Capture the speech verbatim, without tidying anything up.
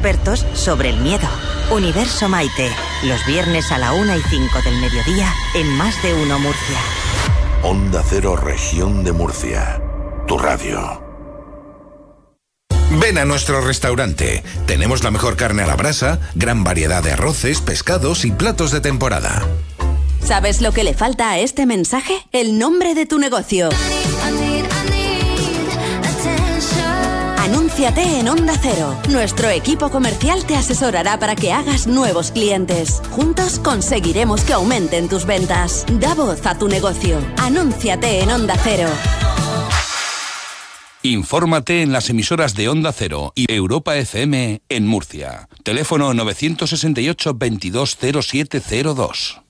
expertos sobre el miedo. Universo Maite, los viernes a la una y cinco del mediodía en Más de Uno Murcia. Onda Cero, Región de Murcia. Tu radio. Ven a nuestro restaurante. Tenemos la mejor carne a la brasa, gran variedad de arroces, pescados y platos de temporada. ¿Sabes lo que le falta a este mensaje? El nombre de tu negocio. Anúnciate en Onda Cero. Nuestro equipo comercial te asesorará para que hagas nuevos clientes. Juntos conseguiremos que aumenten tus ventas. Da voz a tu negocio. Anúnciate en Onda Cero. Infórmate en las emisoras de Onda Cero y Europa F M en Murcia. Teléfono nueve seis ocho, veintidós, cero siete cero dos.